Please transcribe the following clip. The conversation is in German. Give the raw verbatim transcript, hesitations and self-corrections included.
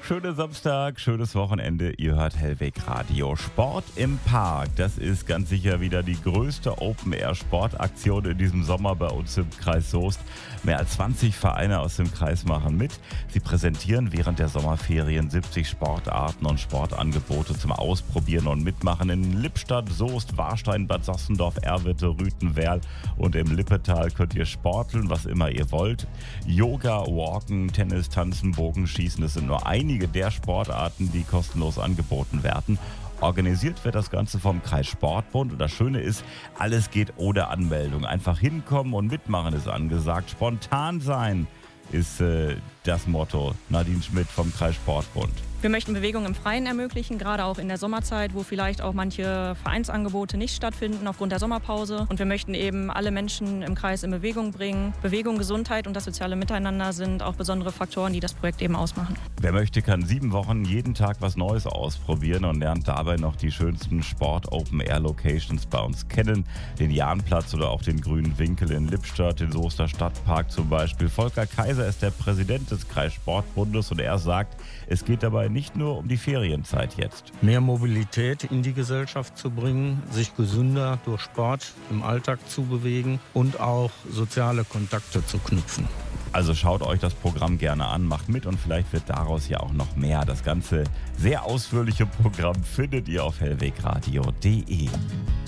Schönen Samstag, schönes Wochenende. Ihr hört Hellweg Radio. Sport im Park, das ist ganz sicher wieder die größte Open-Air-Sportaktion in diesem Sommer bei uns im Kreis Soest. Mehr als zwanzig Vereine aus dem Kreis machen mit. Sie präsentieren während der Sommerferien siebzig Sportarten und Sportangebote zum Ausprobieren und Mitmachen in Lippstadt, Soest, Warstein, Bad Sassendorf, Erwitte, Rüthen, Werl und im Lippetal könnt ihr sporteln, was immer ihr wollt. Yoga, Walken, Tennis, Tanzen, Bogenschießen, das sind nur einige der Sportarten, die kostenlos angeboten werden. Organisiert wird das Ganze vom Kreissportbund und das Schöne ist, alles geht ohne Anmeldung. Einfach hinkommen und mitmachen ist angesagt. Spontan sein ist äh, das Motto. Nadine Schmidt vom Kreissportbund. Wir möchten Bewegung im Freien ermöglichen, gerade auch in der Sommerzeit, wo vielleicht auch manche Vereinsangebote nicht stattfinden aufgrund der Sommerpause. Und wir möchten eben alle Menschen im Kreis in Bewegung bringen. Bewegung, Gesundheit und das soziale Miteinander sind auch besondere Faktoren, die das Projekt eben ausmachen. Wer möchte, kann sieben Wochen jeden Tag was Neues ausprobieren und lernt dabei noch die schönsten Sport-Open-Air-Locations bei uns kennen. Den Jahnplatz oder auch den Grünen Winkel in Lippstadt, den Soester Stadtpark zum Beispiel. Volker Kaiser ist der Präsident des Kreissportbundes und er sagt, es geht dabei nicht nur um die Ferienzeit jetzt. Mehr Mobilität in die Gesellschaft zu bringen, sich gesünder durch Sport im Alltag zu bewegen und auch soziale Kontakte zu knüpfen. Also schaut euch das Programm gerne an, macht mit und vielleicht wird daraus ja auch noch mehr. Das ganze sehr ausführliche Programm findet ihr auf hellwegradio punkt de.